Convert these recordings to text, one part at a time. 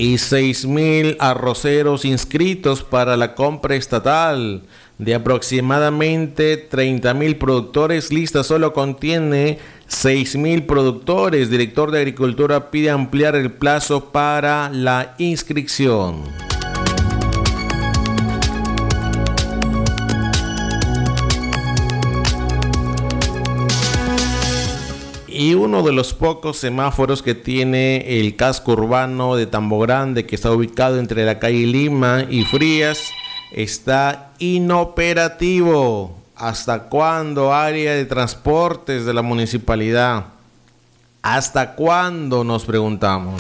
y 6.000 arroceros inscritos para la compra estatal de aproximadamente 30.000 productores. Lista solo contiene 6.000 productores. Director de Agricultura pide ampliar el plazo para la inscripción. Y uno de los pocos semáforos que tiene el casco urbano de Tambo Grande, que está ubicado entre la calle Lima y Frías, está inoperativo. ¿Hasta cuándo, área de transportes de la municipalidad? ¿Hasta cuándo?, nos preguntamos.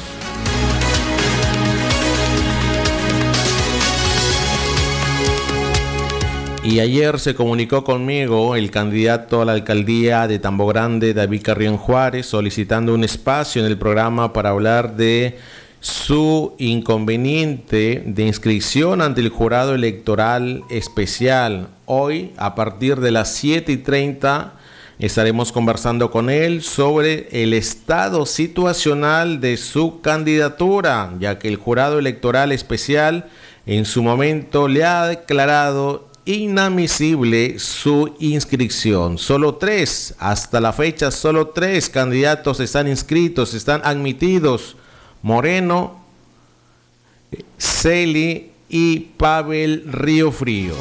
Y ayer se comunicó conmigo el candidato a la alcaldía de Tambo Grande, David Carrión Juárez, solicitando un espacio en el programa para hablar de su inconveniente de inscripción ante el jurado electoral especial. Hoy, a partir de las 7:30, estaremos conversando con él sobre el estado situacional de su candidatura, ya que el jurado electoral especial en su momento le ha declarado inadmisible su inscripción. Solo 3, hasta la fecha, solo 3 candidatos están inscritos, están admitidos: Moreno, Celi y Pavel Río Frío.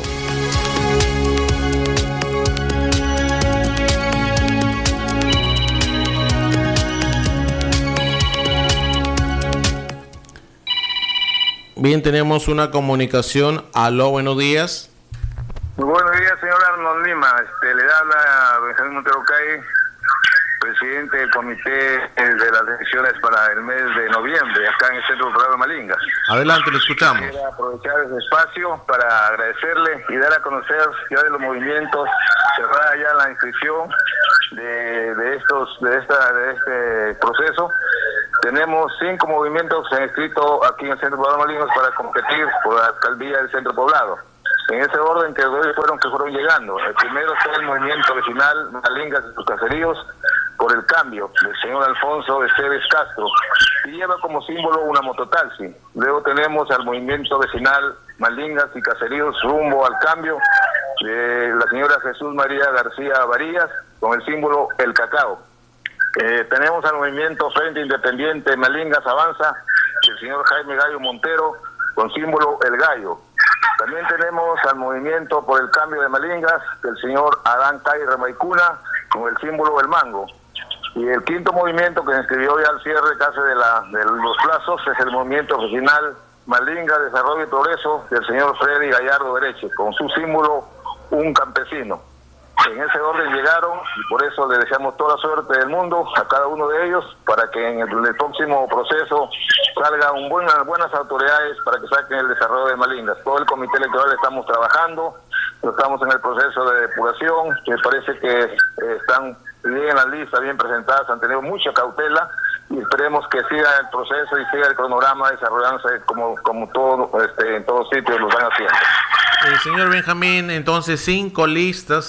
Bien, tenemos una comunicación. Aló, buenos días. Muy buenos días, señor Arnold Lima. Le habla Benjamín Montero Cay, presidente del comité de las elecciones para el mes de noviembre, acá en el Centro Popular de Malingas. Adelante, lo escuchamos. Quisiera aprovechar ese espacio para agradecerle y dar a conocer ya de los movimientos, cerrada ya la inscripción de este proceso. Tenemos 5 movimientos que se han inscrito aquí en el Centro Popular de Malingas para competir por la alcaldía del Centro Poblado. En ese orden que fueron llegando. El primero fue el movimiento vecinal Malingas y sus caseríos por el cambio, del señor Alfonso Esteves Castro, y lleva como símbolo una mototaxi. Luego tenemos al movimiento vecinal Malingas y caseríos rumbo al cambio de la señora Jesús María García Varías con el símbolo El Cacao. Tenemos al movimiento Frente Independiente Malingas Avanza del señor Jaime Gallo Montero con símbolo El Gallo. También tenemos al movimiento por el cambio de Malingas del señor Adán Cay Remaicuna con el símbolo El Mango. Y el quinto movimiento que se inscribió ya al cierre casi de los plazos es el movimiento vecinal Malingas Desarrollo y Progreso del señor Freddy Gallardo Dereche con su símbolo Un Campesino. En ese orden llegaron y por eso le deseamos toda la suerte del mundo a cada uno de ellos para que en el próximo proceso salgan buenas autoridades para que saquen el desarrollo de Malingas. Todo el comité electoral estamos trabajando, estamos en el proceso de depuración, me parece que están bien en la lista, bien presentadas, han tenido mucha cautela y esperemos que siga el proceso y siga el cronograma desarrollándose como todo, en todos sitios lo van haciendo. Señor Benjamín, entonces 5 listas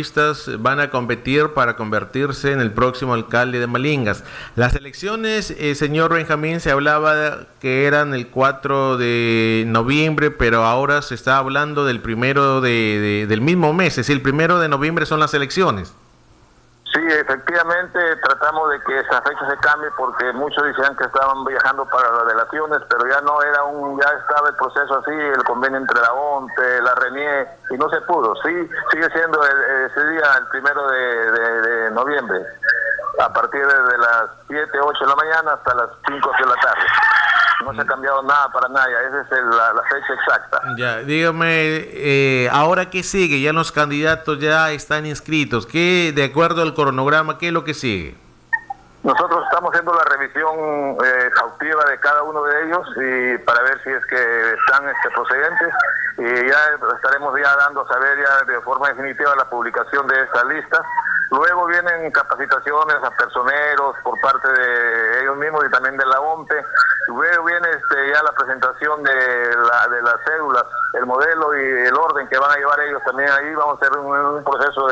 van a competir para convertirse en el próximo alcalde de Malingas. Las elecciones, señor Benjamín, se hablaba que eran el 4 de noviembre, pero ahora se está hablando del primero del mismo mes, es decir, el 1 de noviembre son las elecciones. Sí, efectivamente tratamos de que esa fecha se cambie porque muchos decían que estaban viajando para las delaciones, pero ya no era ya estaba el proceso así, el convenio entre la ONTE, la RENIE, y no se pudo. Sí, sigue siendo ese día el 1 de noviembre, a partir de las 7, 8 de la mañana hasta las 5 de la tarde. No se ha cambiado nada para nada, esa es la fecha exacta. Ya, dígame, ahora qué sigue, ya los candidatos ya están inscritos, ¿qué, de acuerdo al cronograma, qué es lo que sigue? Nosotros estamos haciendo la revisión exhaustiva de cada uno de ellos y para ver si es que están procedentes y ya estaremos dando a saber ya de forma definitiva la publicación de estas listas. Luego vienen capacitaciones a personeros por parte de ellos mismos y también de la OMPE. Luego viene ya la presentación de las cédulas, el modelo y el orden que van a llevar ellos también ahí. Vamos a hacer un proceso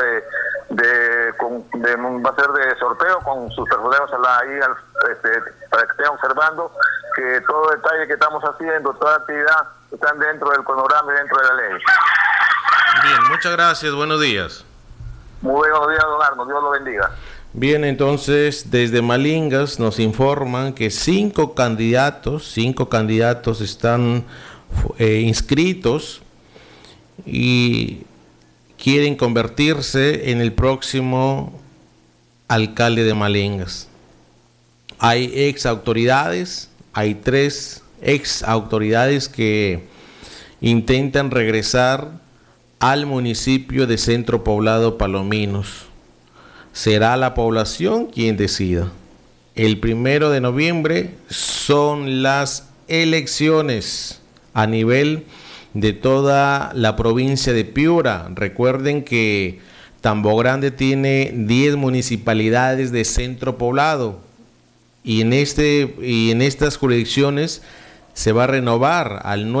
va a ser de sorteo con sus personeros ahí para que estén observando que todo detalle que estamos haciendo, toda actividad, están dentro del cronograma y dentro de la ley. Bien, muchas gracias, buenos días. Muy buenos días, don Arno, Dios lo bendiga. Bien, entonces desde Malingas nos informan que 5 candidatos están inscritos y quieren convertirse en el próximo alcalde de Malingas. Hay ex autoridades, hay 3 ex autoridades que intentan regresar al municipio de Centro Poblado Palominos. Será la población quien decida. El 1 de noviembre son las elecciones a nivel de toda la provincia de Piura. Recuerden que Tambo Grande tiene 10 municipalidades de centro poblado y en estas jurisdicciones se va a renovar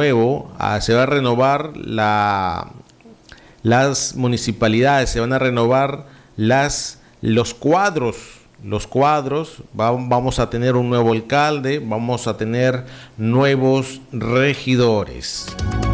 las municipalidades, se van a renovar los cuadros, vamos a tener un nuevo alcalde, vamos a tener nuevos regidores.